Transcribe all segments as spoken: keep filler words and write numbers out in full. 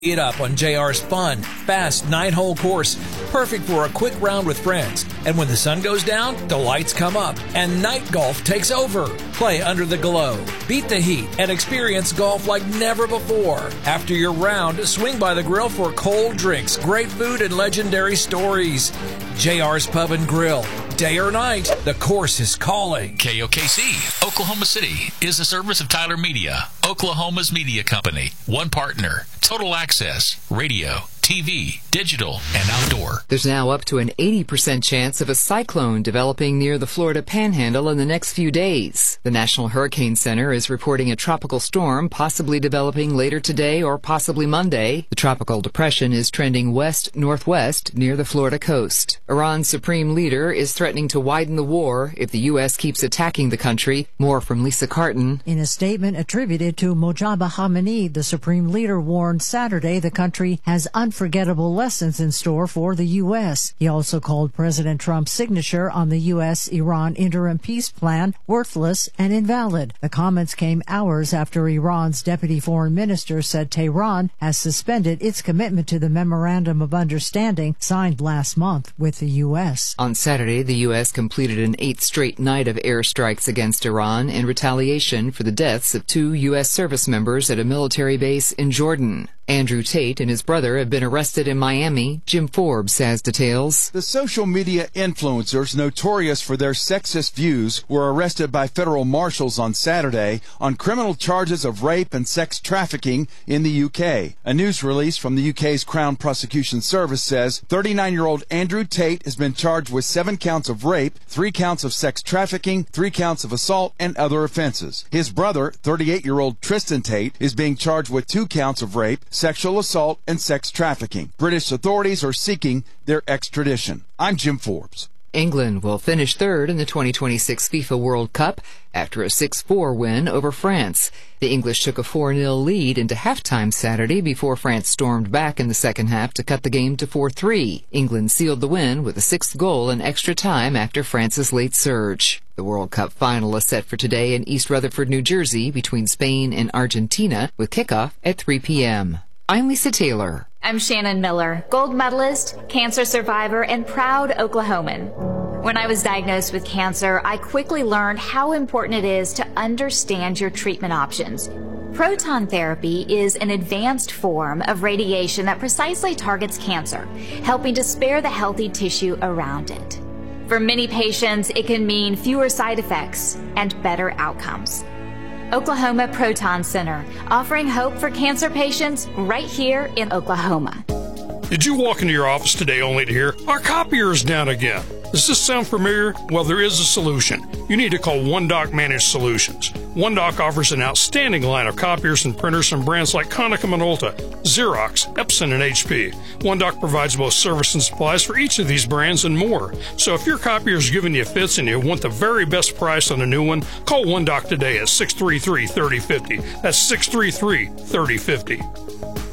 It up on J R's fun, fast nine-hole course, perfect for a quick round with friends. And when the sun goes down, the lights come up, and night golf takes over. Play under the glow, beat the heat, and experience golf like never before. After your round, swing by the grill for cold drinks, great food, and legendary stories. J R's Pub and Grill. Day or night, the course is calling. K O K C, Oklahoma City, is a service of Tyler Media, Oklahoma's media company. One partner, total access, radio, T V, digital, and outdoor. There's now up to an eighty percent chance of a cyclone developing near the Florida Panhandle in the next few days. The National Hurricane Center is reporting a tropical storm possibly developing later today or possibly Monday. The tropical depression is trending west-northwest near the Florida coast. Iran's supreme leader is threatening to widen the war if the U S keeps attacking the country. More from Lisa Carton. In a statement attributed to Mojtaba Khamenei, the supreme leader warned Saturday the country has unforgettable lessons in store for the U S. He also called President Trump's signature on the U S Iran interim peace plan worthless and invalid. The comments came hours after Iran's deputy foreign minister said Tehran has suspended its commitment to the memorandum of understanding signed last month with the U S. On Saturday, the U S completed an eighth straight night of airstrikes against Iran in retaliation for the deaths of two U S service members at a military base in Jordan. Andrew Tate and his brother have been arrested in Miami. Jim Forbes has details. The social media influencers notorious for their sexist views were arrested by federal marshals on Saturday on criminal charges of rape and sex trafficking in the U K. A news release from the U K's Crown Prosecution Service says thirty-nine-year-old Andrew Tate has been charged with seven counts of rape, three counts of sex trafficking, three counts of assault, and other offenses. His brother, thirty-eight-year-old Tristan Tate, is being charged with two counts of rape, sexual assault, and sex trafficking. British authorities are seeking their extradition. I'm Jim Forbes. England will finish third in the twenty twenty-six FIFA World Cup after a six four win over France. The English took a four nil lead into halftime Saturday before France stormed back in the second half to cut the game to four three. England sealed the win with a sixth goal in extra time after France's late surge. The World Cup final is set for today in East Rutherford, New Jersey, between Spain and Argentina, with kickoff at three p.m. I'm Lisa Taylor. I'm Shannon Miller, gold medalist, cancer survivor, and proud Oklahoman. When I was diagnosed with cancer, I quickly learned how important it is to understand your treatment options. Proton therapy is an advanced form of radiation that precisely targets cancer, helping to spare the healthy tissue around it. For many patients, it can mean fewer side effects and better outcomes. Oklahoma Proton Center, offering hope for cancer patients right here in Oklahoma. Did you walk into your office today only to hear, "Our copier is down again"? Does this sound familiar? Well, there is a solution. You need to call OneDoc Managed Solutions. OneDoc offers an outstanding line of copiers and printers from brands like Konica Minolta, Xerox, Epson, and H P. OneDoc provides both service and supplies for each of these brands and more. So if your copier is giving you fits and you want the very best price on a new one, call OneDoc today at six three three, three oh five oh. That's six three three, three oh five oh.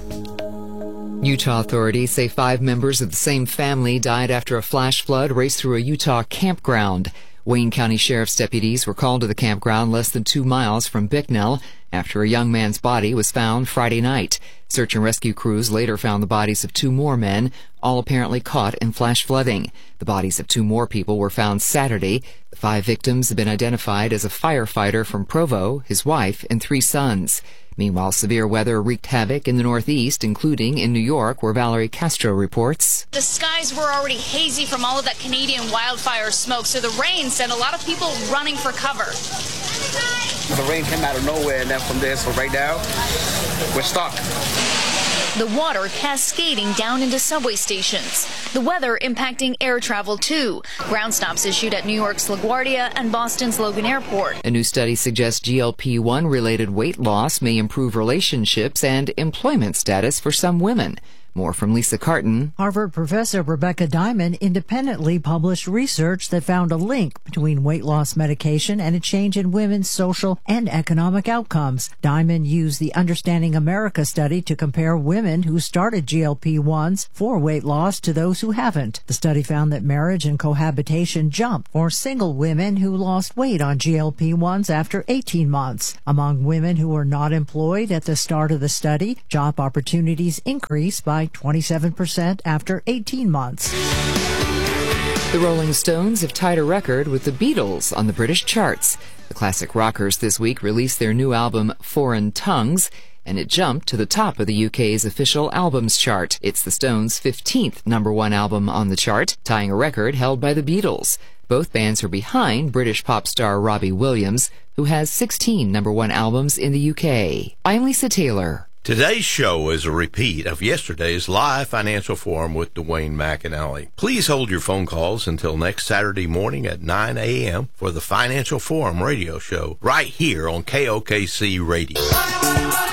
Utah authorities say five members of the same family died after a flash flood raced through a Utah campground. Wayne County Sheriff's deputies were called to the campground less than two miles from Bicknell after a young man's body was found Friday night. Search and rescue crews later found the bodies of two more men, all apparently caught in flash flooding. The bodies of two more people were found Saturday. The five victims have been identified as a firefighter from Provo, his wife, and three sons. Meanwhile, severe weather wreaked havoc in the Northeast, including in New York, where Valerie Castro reports. The skies were already hazy from all of that Canadian wildfire smoke, so the rain sent a lot of people running for cover. The rain came out of nowhere, and then from there, so right now, we're stuck. The water cascading down into subway stations. The weather impacting air travel, too. Ground stops issued at New York's LaGuardia and Boston's Logan Airport. A new study suggests G L P one related weight loss may improve relationships and employment status for some women. More from Lisa Carton. Harvard professor Rebecca Diamond independently published research that found a link between weight loss medication and a change in women's social and economic outcomes. Diamond used the Understanding America study to compare women who started G L P ones for weight loss to those who haven't. The study found that marriage and cohabitation jumped for single women who lost weight on G L P ones after eighteen months. Among women who were not employed at the start of the study, job opportunities increased by twenty-seven percent after eighteen months. The Rolling Stones have tied a record with the Beatles on the British charts. The classic rockers this week released their new album, Foreign Tongues, and it jumped to the top of the U K's official albums chart. It's the Stones' fifteenth number one album on the chart, tying a record held by the Beatles. Both bands are behind British pop star Robbie Williams, who has sixteen number one albums in the U K. I'm Lisa Taylor. Today's show is a repeat of yesterday's live financial forum with Dwayne McAnally. Please hold your phone calls until next Saturday morning at nine a.m. for the Financial Forum radio show right here on K O K C Radio.